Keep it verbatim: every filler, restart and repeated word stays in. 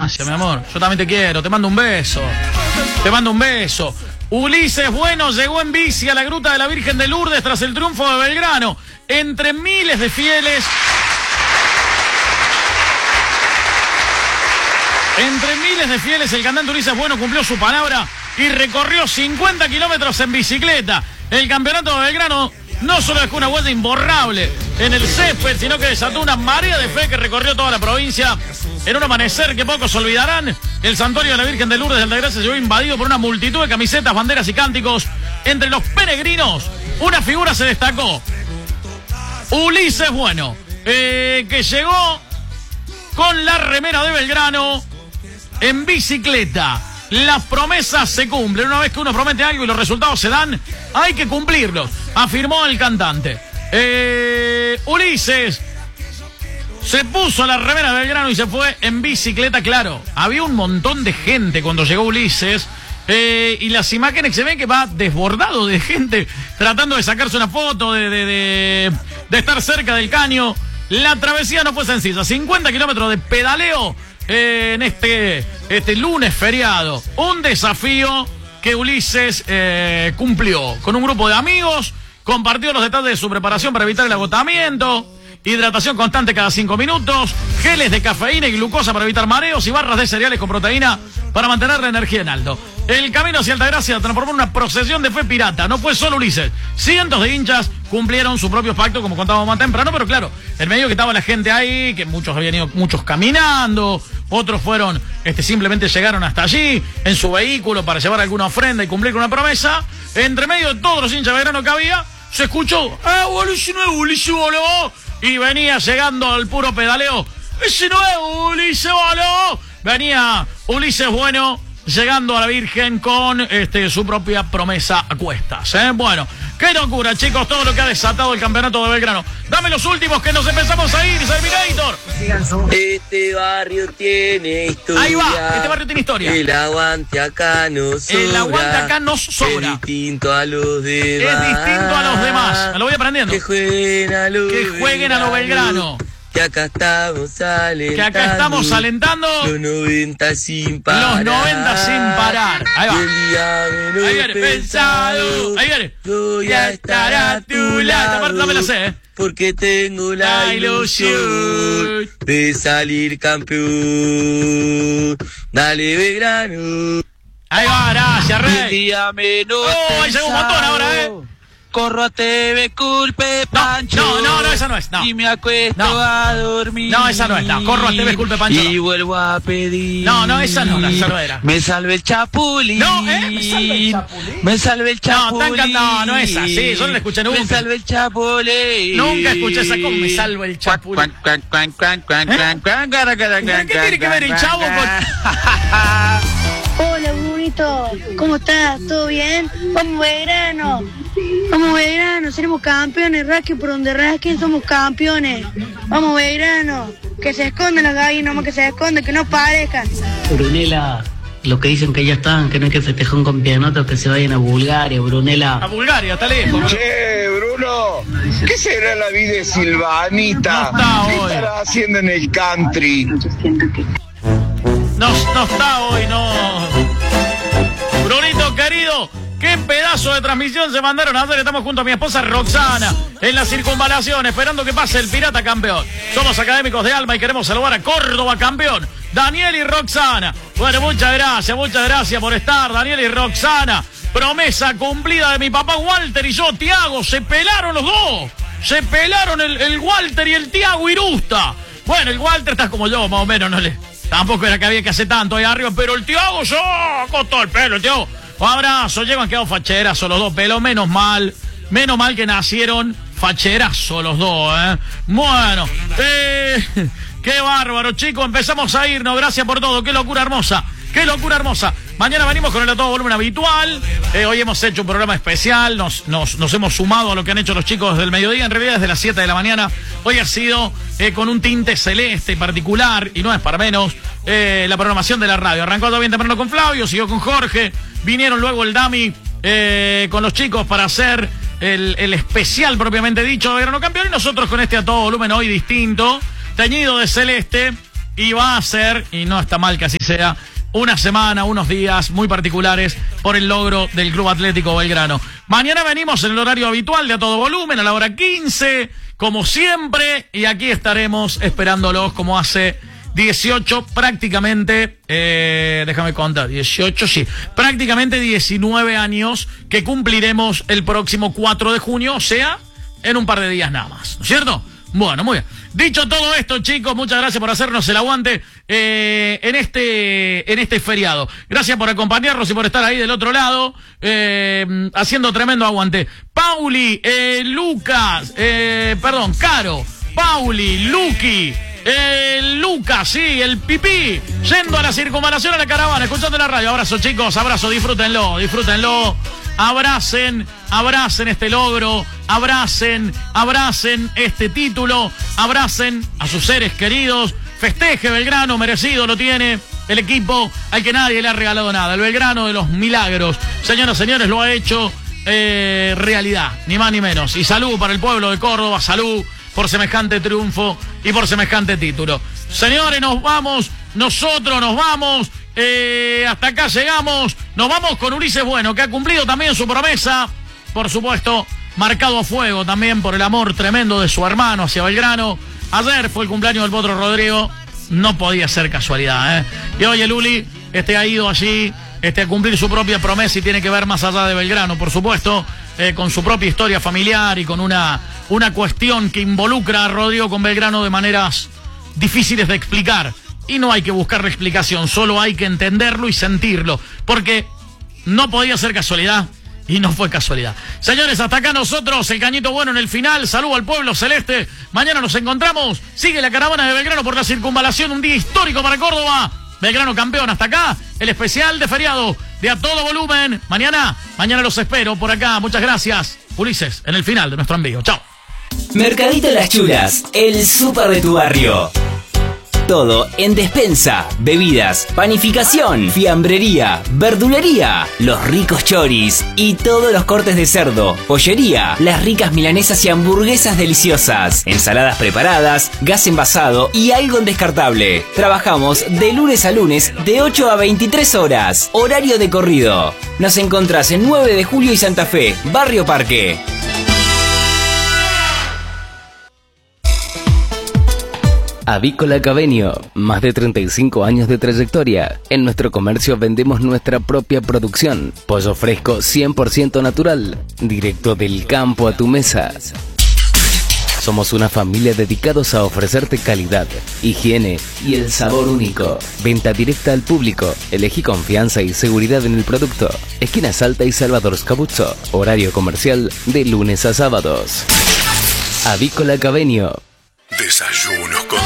Gracias, mi amor. Yo también te quiero. Te mando un beso. Te mando un beso. Ulises Bueno llegó en bici a la Gruta de la Virgen de Lourdes tras el triunfo de Belgrano. Entre miles de fieles... Entre miles de fieles, el cantante Ulises Bueno cumplió su palabra y recorrió cincuenta kilómetros en bicicleta. El campeonato de Belgrano no solo dejó una huella imborrable en el césped, sino que desató una marea de fe que recorrió toda la provincia. En un amanecer que pocos olvidarán, el santuario de la Virgen de Lourdes de Altagracia se vio invadido por una multitud de camisetas, banderas y cánticos. Entre los peregrinos, una figura se destacó. Ulises Bueno, eh, que llegó con la remera de Belgrano en bicicleta. Las promesas se cumplen. Una vez que uno promete algo y los resultados se dan, hay que cumplirlos, afirmó el cantante. Eh, Ulises se puso la remera de Belgrano y se fue en bicicleta. Claro, había un montón de gente cuando llegó Ulises. Eh, y las imágenes se ven que va desbordado de gente tratando de sacarse una foto, de, de, de, de estar cerca del caño. La travesía no fue sencilla. cincuenta kilómetros de pedaleo eh, en este, este lunes feriado. Un desafío que Ulises eh, cumplió con un grupo de amigos. Compartió los detalles de su preparación para evitar el agotamiento. Hidratación constante cada cinco minutos. Geles de cafeína y glucosa para evitar mareos. Y barras de cereales con proteína para mantener la energía en alto. El camino hacia Altagracia transformó en una procesión de fe pirata. No fue solo Ulises. Cientos de hinchas cumplieron su propio pacto, como contábamos más temprano, pero claro, en medio que estaba la gente ahí, que muchos habían ido, muchos caminando, otros fueron, este, simplemente llegaron hasta allí, en su vehículo para llevar alguna ofrenda y cumplir con una promesa. Entre medio de todos los hinchas de Belgrano que había, se escuchó, ¡ah, Ulises no es Ulises, boludo! Y venía llegando al puro pedaleo, ¡ese no es Ulises, boludo! Venía Ulises Bueno llegando a la Virgen con este, su propia promesa a cuestas, ¿eh? Bueno, qué locura, chicos, todo lo que ha desatado el campeonato de Belgrano. Dame los últimos que nos empezamos a ir, Terminator. Este barrio tiene historia. Ahí va, este barrio tiene historia. El aguante acá nos sobra. El aguante acá nos sobra. Es distinto a los demás. Es distinto a los demás. Me lo voy aprendiendo. Que jueguen a los Que jueguen a los Belgrano. Que acá estamos alentando. Que acá estamos alentando. Los noventa sin parar. Los noventa sin parar. Ahí va. Y el día menos Ahí viene, pensado. Ahí viene. Voy a estar a tu lado. Esta parte no me la sé, ¿eh? Porque tengo la, la ilusión, ilusión de salir campeón. Dale, Belgrano. Ahí va, gracias, Rey. El día menos oh, ahí llegó un montón ahora, ¿eh? Corro a T V, culpe, Pancho. No, no, no, esa no es, no. Y me acuesto no. a dormir. No, esa no es, no. Corro a T V, culpe, Pancho. Y no. vuelvo a pedir. No, no, esa no, no, esa no era. Me salve el Chapulín. No, ¿eh? Me salve el Chapulín. Me salve el Chapulín. No, tan no, no es así, yo no la escuché nunca. Me salve el Chapulín. Nunca escuché esa con Me salvo el Chapulín. ¿Eh? ¿Qué tiene que ver el Chavo con...? Hola, Brunito, ¿cómo estás? ¿Todo bien? Vamos, Belgrano. Vamos, Belgrano, seremos campeones. Rasquen por donde rasquen, somos campeones. Vamos, Belgrano. Que se escondan las gallinas, nomás que se escondan, que no parezcan. Brunella, lo que dicen que ya están, que no hay que festejar un campeonato, que se vayan a Bulgaria, Brunella. A Bulgaria, está lejos. Che, Bruno, ¿qué será la vida de Silvanita? No está ¿Qué hoy. estará haciendo en el country? No, no está hoy, no. Brunito, querido, qué pedazo de transmisión se mandaron a hacer. Estamos junto a mi esposa Roxana en la circunvalación, esperando que pase el Pirata campeón. Somos académicos de alma y queremos saludar a Córdoba campeón. Daniel y Roxana. Bueno, muchas gracias, muchas gracias por estar, Daniel y Roxana. Promesa cumplida de mi papá Walter y yo, Tiago. Se pelaron los dos. Se pelaron el, el Walter y el Tiago Irusta. Bueno, el Walter está como yo, más o menos, no le... Tampoco era que había que hacer tanto ahí arriba, pero el Tiago yo cortó el pelo, el Tiago. Un abrazo, llegan quedado facherazos los dos pelos, menos mal, menos mal que nacieron facherazos los dos, ¿eh? Bueno, eh, qué bárbaro, chicos, empezamos a irnos, gracias por todo, qué locura hermosa, qué locura hermosa. Mañana venimos con el a todo volumen habitual, eh, hoy hemos hecho un programa especial, nos, nos, nos hemos sumado a lo que han hecho los chicos del mediodía, en realidad desde las siete de la mañana, hoy ha sido eh, con un tinte celeste particular, y no es para menos, eh, la programación de la radio. Arrancó todo bien temprano con Flavio, siguió con Jorge, vinieron luego el Dami eh, con los chicos para hacer el, el especial propiamente dicho de Belgrano campeón, y nosotros con este a todo volumen hoy distinto, teñido de celeste, y va a ser, y no está mal que así sea, una semana, unos días muy particulares por el logro del Club Atlético Belgrano. Mañana venimos en el horario habitual de A Todo Volumen, a la hora quince, como siempre, y aquí estaremos esperándolos como hace dieciocho, prácticamente, eh, déjame contar, dieciocho, sí, prácticamente diecinueve años que cumpliremos el próximo cuatro de junio, o sea, en un par de días nada más, ¿no es cierto? Bueno, muy bien. Dicho todo esto, chicos, muchas gracias por hacernos el aguante eh, en este en este feriado. Gracias por acompañarnos y por estar ahí del otro lado, eh, haciendo tremendo aguante. Pauli, eh, Lucas, eh, perdón, Caro, Pauli, Luqui, eh, Lucas, sí, el pipí, yendo a la circunvalación a la caravana, escuchando la radio. Abrazo, chicos, abrazo, disfrútenlo, disfrútenlo. Abracen, abracen este logro, abracen, abracen este título, abracen a sus seres queridos, festeje Belgrano, merecido lo tiene el equipo al que nadie le ha regalado nada, el Belgrano de los milagros. Señoras y señores, lo ha hecho eh, realidad, ni más ni menos. Y salud para el pueblo de Córdoba, salud por semejante triunfo y por semejante título. Señores, nos vamos, nosotros nos vamos. Eh, hasta acá llegamos, nos vamos con Ulises Bueno, que ha cumplido también su promesa, por supuesto, marcado a fuego también por el amor tremendo de su hermano hacia Belgrano. Ayer fue el cumpleaños del Potro Rodrigo, no podía ser casualidad, ¿eh? Y hoy el Uli este, ha ido allí este, a cumplir su propia promesa y tiene que ver más allá de Belgrano, por supuesto, eh, con su propia historia familiar y con una, una cuestión que involucra a Rodrigo con Belgrano de maneras difíciles de explicar. Y no hay que buscarle explicación, solo hay que entenderlo y sentirlo, porque no podía ser casualidad y no fue casualidad. Señores, hasta acá nosotros, el Cañito Bueno en el final. Saludo al pueblo celeste. Mañana nos encontramos. Sigue la caravana de Belgrano por la circunvalación, un día histórico para Córdoba. Belgrano campeón. Hasta acá el especial de feriado de A Todo Volumen. Mañana, mañana los espero por acá. Muchas gracias, Ulises, en el final de nuestro envío. Chao. Mercadito Las Chulas, el súper de tu barrio. Todo en despensa, bebidas, panificación, fiambrería, verdulería, los ricos choris y todos los cortes de cerdo, pollería, las ricas milanesas y hamburguesas deliciosas, ensaladas preparadas, gas envasado y algo en descartable. Trabajamos de lunes a lunes de ocho a veintitrés horas, horario de corrido. Nos encontrás en nueve de julio y Santa Fe, Barrio Parque. Avícola Cabenio, más de treinta y cinco años de trayectoria. En nuestro comercio vendemos nuestra propia producción. Pollo fresco cien por ciento natural, directo del campo a tu mesa. Somos una familia dedicados a ofrecerte calidad, higiene y el sabor único. Venta directa al público. Elegí confianza y seguridad en el producto. Esquina Salta y Salvador Scabuzzo. Horario comercial de lunes a sábados. Avícola Cabenio. Desayunos con